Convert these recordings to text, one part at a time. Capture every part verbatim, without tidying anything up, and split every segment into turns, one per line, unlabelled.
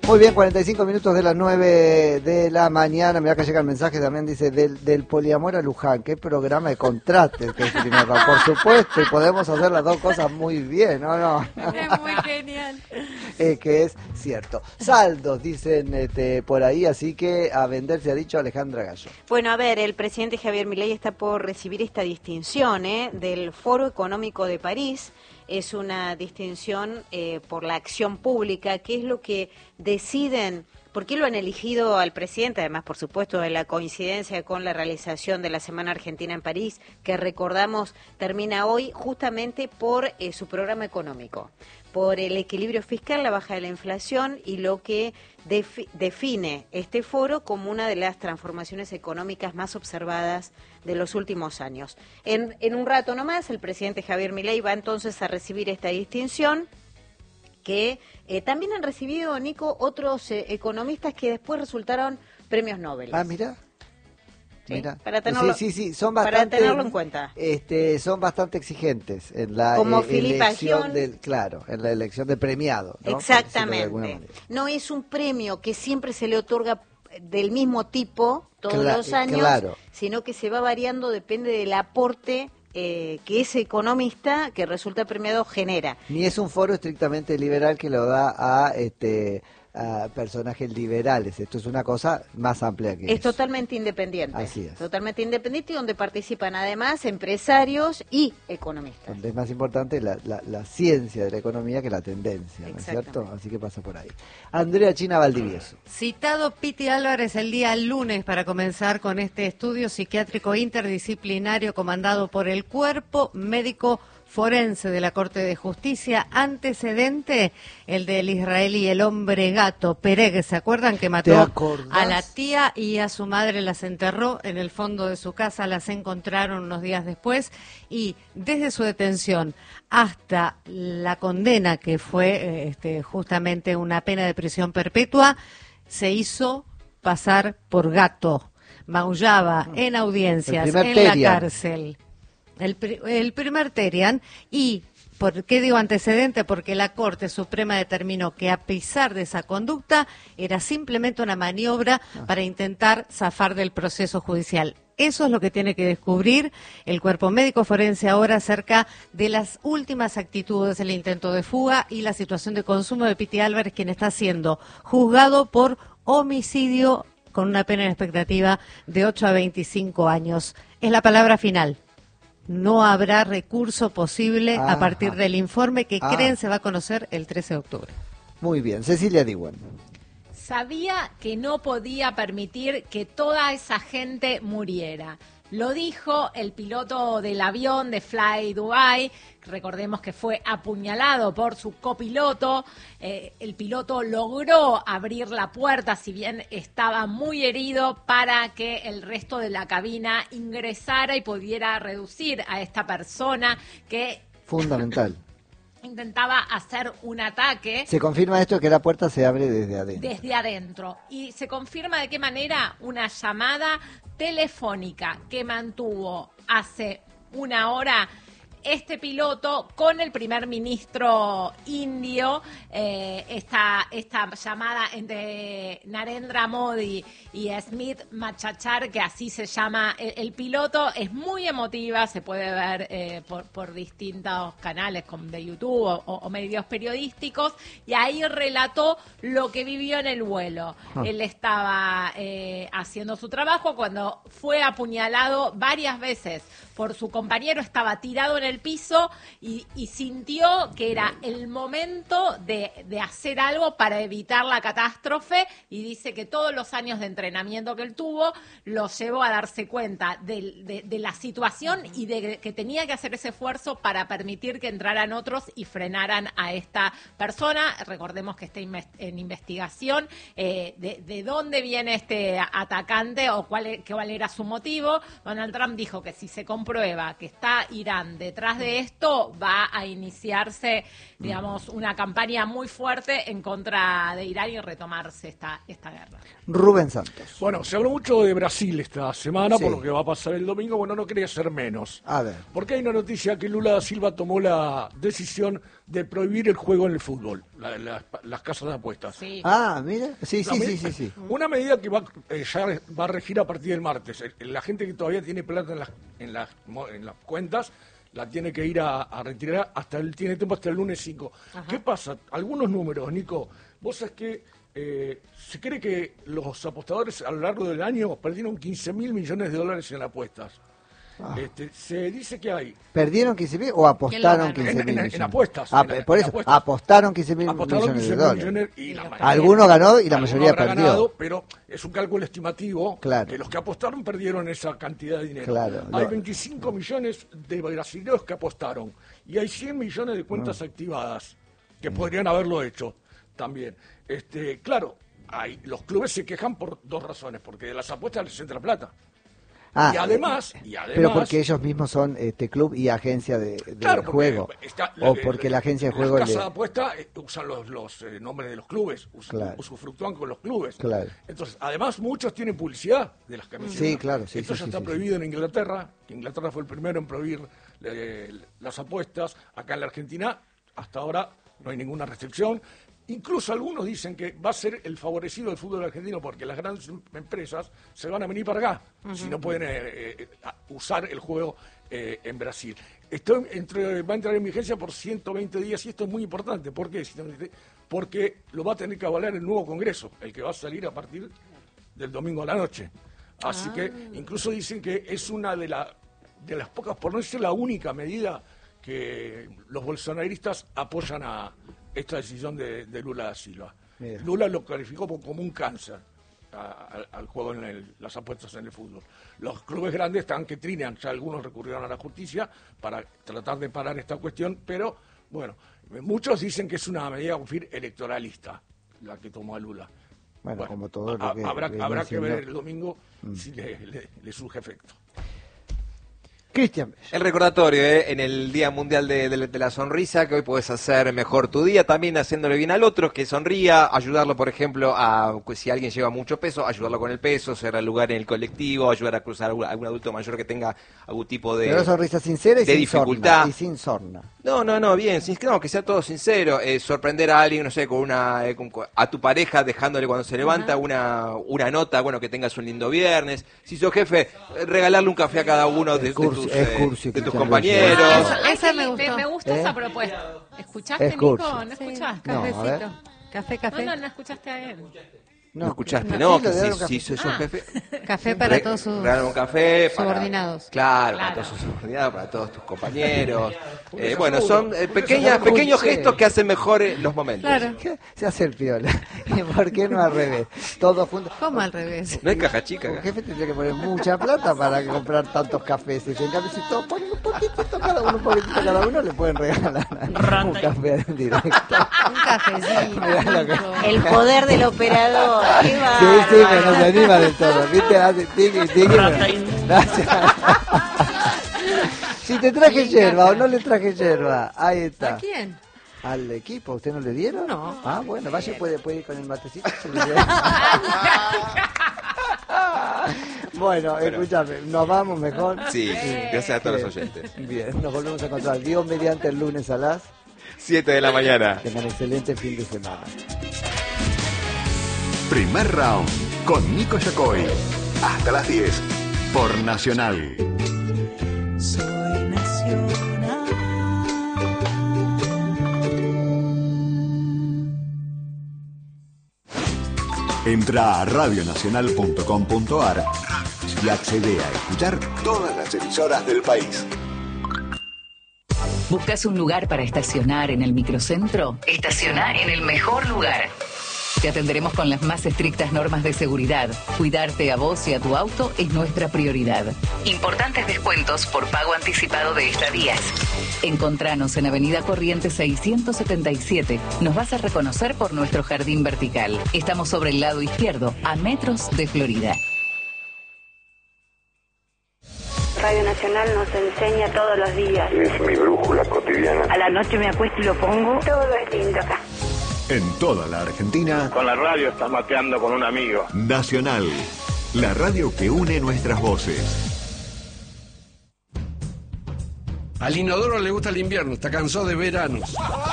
Muy bien, cuarenta y cinco minutos de las nueve de la mañana. Mirá que llega el mensaje también, dice, del, del poliamor a Luján. Qué programa de contrastes que es primero. Por supuesto, y podemos hacer las dos cosas muy bien, ¿no? no.
Es muy genial.
Eh, que es cierto. Saldos, dicen este, por ahí, así que a vender se ha dicho Alejandra Gallo.
Bueno, a ver, el presidente Javier Milei está por recibir esta distinción ¿eh? del Foro Económico de París. Es una distinción eh, por la acción pública, que es lo que deciden, por qué lo han elegido al presidente, además, por supuesto, de la coincidencia con la realización de la Semana Argentina en París, que recordamos termina hoy justamente por eh, su programa económico, por el equilibrio fiscal, la baja de la inflación y lo que defi- define este foro como una de las transformaciones económicas más observadas de los últimos años. En, en un rato nomás, el presidente Javier Milei va entonces a recibir esta distinción que eh, también han recibido, Nico, otros eh, economistas que después resultaron premios Nobel.
Ah, mira.
¿Sí?
Mira.
Para tenerlo,
sí, sí, sí, son bastante,
para tenerlo en cuenta.
Este, son bastante exigentes en la
Como
eh,
Philippe
elección
Aghion.
del, claro, en la elección de premiado, ¿no?
Exactamente. No es un premio que siempre se le otorga del mismo tipo todos
Cla-
los años,
claro.
sino que se va variando, depende del aporte eh, que ese economista que resulta premiado genera.
Ni es un foro estrictamente liberal que lo da a este a personajes liberales. Esto es una cosa más amplia que
Es
eso.
totalmente independiente.
Así es.
Totalmente independiente y donde participan además empresarios y economistas.
Donde es más importante la, la, la ciencia de la economía que la tendencia, ¿no es cierto? Así que pasa por ahí. Andrea China Valdivieso.
Citado Piti Álvarez el día lunes para comenzar con este estudio psiquiátrico interdisciplinario comandado por el Cuerpo Médico Forense de la Corte de Justicia. Antecedente, el del israelí, el hombre gato, Pereg, ¿se acuerdan que mató a la tía y a su madre? Las enterró en el fondo de su casa, las encontraron unos días después y desde su detención hasta la condena, que fue eh, este, justamente una pena de prisión perpetua, se hizo pasar por gato, maullaba en audiencias, en
Terian.
la cárcel. El, el primer Terian. Y, ¿por qué digo antecedente? Porque la Corte Suprema determinó que a pesar de esa conducta era simplemente una maniobra ah. para intentar zafar del proceso judicial. Eso es lo que tiene que descubrir el Cuerpo Médico Forense ahora acerca de las últimas actitudes del intento de fuga y la situación de consumo de Piti Álvarez, quien está siendo juzgado por homicidio con una pena en expectativa de ocho a veinticinco años. Es la palabra final. No habrá recurso posible Ajá. a partir del informe que ah. creen se va a conocer el trece de octubre.
Muy bien. Cecilia Diwan.
Sabía que no podía permitir que toda esa gente muriera. Lo dijo el piloto del avión de Fly Dubai. Recordemos que fue apuñalado por su copiloto. Eh, el piloto logró abrir la puerta, si bien estaba muy herido, para que el resto de la cabina ingresara y pudiera reducir a esta persona que...
Fundamental.
intentaba hacer un ataque.
Se confirma esto, que la puerta se abre desde adentro.
Desde adentro. Y se confirma de qué manera una llamada telefónica que mantuvo hace una hora este piloto con el primer ministro indio, eh, esta, esta llamada entre Narendra Modi y Smith Machachar, que así se llama el, el piloto, es muy emotiva, se puede ver eh, por, por distintos canales como de YouTube o, o medios periodísticos, y ahí relató lo que vivió en el vuelo. Ah. Él estaba eh, haciendo su trabajo cuando fue apuñalado varias veces por su compañero, estaba tirado en el piso y, y sintió que era el momento de, de hacer algo para evitar la catástrofe, y dice que todos los años de entrenamiento que él tuvo lo llevó a darse cuenta de, de, de la situación y de que tenía que hacer ese esfuerzo para permitir que entraran otros y frenaran a esta persona. Recordemos que está en investigación eh, de, de dónde viene este atacante o cuál, cuál era su motivo. Donald Trump dijo que si se comprueba que está Irán detrás detrás de esto va a iniciarse, digamos, una campaña muy fuerte en contra de Irán y retomarse esta, esta guerra.
Rubén Santos.
Bueno, se habló mucho de Brasil esta semana,
Sí.
por lo que va a pasar el domingo. Bueno, no quería ser menos.
A ver.
Porque hay una noticia que Lula da Silva tomó la decisión de prohibir el juego en el fútbol, la- la- las casas de apuestas.
Sí.
Ah, mira. Sí, sí,
Una
sí,
me-
sí, sí.
Una medida que va, eh, ya va a regir a partir del martes. El- La gente que todavía tiene plata en las, en las, mo- en las cuentas la tiene que ir a, a retirar hasta el tiene tiempo hasta el lunes cinco. ¿Qué pasa? Algunos números, Nico. Vos sabés que eh, se cree que los apostadores a lo largo del año perdieron quince mil millones de dólares en apuestas.
Ah.
Este, se dice que hay
¿Perdieron quince mil o apostaron
¿Quién lo
quince
ganó?
mil
En- en-
millones?
en apuestas,
Ah,
en la-
por
en
eso,
apuestas.
apostaron quince mil
apostaron
millones de
quince mil
dólares.
millones y la mayoría-
Alguno ganó y la
Alguno
mayoría
habrá
perdió.
ganado, pero es un cálculo estimativo
Claro.
que los que apostaron perdieron esa cantidad de dinero.
Claro,
Hay
lo-
veinticinco millones de brasileños que apostaron y hay cien millones de cuentas activadas que podrían haberlo hecho también. Este, claro, hay, los clubes se quejan por dos razones, porque de las apuestas les entra plata.
Ah,
y además, y además
pero porque ellos mismos son este club y agencia de, de
Claro, porque
juego.
está-
o
la-
porque la agencia de
las
juego
casas
le...
de apuesta eh, usan los, los eh, nombres de los clubes, us-
Claro.
usufructúan con los clubes.
Claro.
Entonces, además, muchos tienen publicidad de las camisetas.
Sí, claro, sí,
Esto
sí,
ya
sí,
está
sí,
prohibido en Inglaterra, que Inglaterra fue el primero en prohibir eh, las apuestas. Acá en la Argentina, hasta ahora, no hay ninguna restricción. Incluso algunos dicen que va a ser el favorecido del fútbol argentino porque las grandes empresas se van a venir para acá si no pueden eh, eh, usar el juego eh, en Brasil. Esto entre- va a entrar en vigencia por ciento veinte días y esto es muy importante. ¿Por qué? Porque lo va a tener que avalar el nuevo Congreso, el que va a salir a partir del domingo a la noche. Así que incluso dicen que es una de, la, de las pocas, por no decir la única medida que los bolsonaristas apoyan a esta decisión de, de Lula da Silva.
Mira.
Lula lo calificó como, como un cáncer a- a- al juego en el- las apuestas en el fútbol. Los clubes grandes están que trinean, ya algunos recurrieron a la justicia para tratar de parar esta cuestión, pero bueno, muchos dicen que es una medida un fin electoralista la que tomó a Lula.
Bueno, como todo lo
a-
que
habrá,
venía
habrá que
siendo.
ver el domingo si le, le- le surge efecto.
Cristian.
El recordatorio, ¿eh? En el Día Mundial de, de- de la Sonrisa, que hoy puedes hacer mejor tu día, también haciéndole bien al otro, que sonría, ayudarlo, por ejemplo, a pues, si alguien lleva mucho peso, ayudarlo con el peso, cerrar el lugar en el colectivo, ayudar a cruzar a algún, algún adulto mayor que tenga algún tipo de...
Pero sonrisa sincera y
de
sin
dificultad.
sorna. Y sin sorna.
No, no, no, bien, sin- no, que sea todo sincero, eh, sorprender a alguien, no sé, con una, eh, con- a tu pareja dejándole cuando se levanta una, una nota, bueno, que tengas un lindo viernes. Si sos jefe, eh, regalarle un café a cada uno de, de
cursi,
tus,
es
eh,
cursi,
de tus
Cristian
compañeros.
Ah,
Eso-
ay,
esa
qué
me
li-
gustó.
Me, gusta
¿Eh?
esa propuesta. ¿Escuchaste,
Es
Nico?
cursi.
¿No
Sí,
escuchaste?
No, a ver.
cafecito. Café,
No,
café.
no, no escuchaste a él.
No escuchaste,
no,
no,
sí,
que
le dieron
si,
café.
si sos un
Ah.
jefe...
Café para
Re-
todos sus
regalar un café para-
subordinados.
Claro,
Claro.
para todos sus subordinados, para todos tus compañeros. Eh,
esa
bueno,
foto,
son eh,
pon
pequeñas,
esa foto.
pequeños
Sí.
gestos que hacen mejor eh, los momentos.
Claro.
¿Qué? Se hace el piola. ¿Y por qué no al revés? Todos juntos.
¿Cómo al revés?
No hay caja chica
Un
acá.
jefe tendría que poner mucha plata para comprar tantos cafés. Y en cambio, si todos ponen un poquitito cada uno, un poquitito cada uno, le pueden regalar un café en directo.
Un cafecito.
Mirá lo que-
El poder del operador. Qué
Sí, sí,
bárbaro.
pero no se anima del todo. ¿Viste? Hace tiqui, tiqui, pero- Gracias. Si te traje
Me
yerba o
encanta.
no le traje yerba, ahí está.
¿A quién?
¿Al equipo? ¿Usted no le dieron?
No.
Ah, bueno, vaya, puede, puede ir con el matecito. se le lleva. Bueno, escúchame, nos vamos mejor.
Sí, gracias a todos los oyentes.
Bien, nos volvemos a encontrar Dios mediante el lunes a las.
siete de la mañana.
Tengan excelente fin de semana.
Primer round con Nico Yacoy. Hasta las diez por Nacional.
Soy nacional.
Entra a radionacional punto com punto ar y accede a escuchar todas las emisoras del país.
¿Buscas un lugar para estacionar en el microcentro? Estaciona en el mejor lugar. Te atenderemos con las más estrictas normas de seguridad. Cuidarte a vos y a tu auto es nuestra prioridad. Importantes descuentos por pago anticipado de estadías. Encontranos en Avenida Corrientes seiscientos setenta y siete. Nos vas a reconocer por nuestro jardín vertical. Estamos sobre el lado izquierdo, a metros de Florida.
Radio Nacional nos enseña todos los días.
Es mi brújula cotidiana.
A la noche me acuesto y lo pongo. Todo es lindo acá.
En toda la Argentina.
Con la radio estás mateando con un amigo.
Nacional, la radio que une nuestras voces.
Al inodoro le gusta el invierno, está cansado de veranos.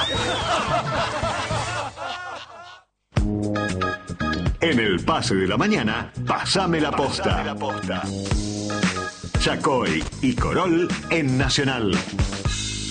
En el pase de la mañana, pasame la posta. Chacoy y Corol en Nacional.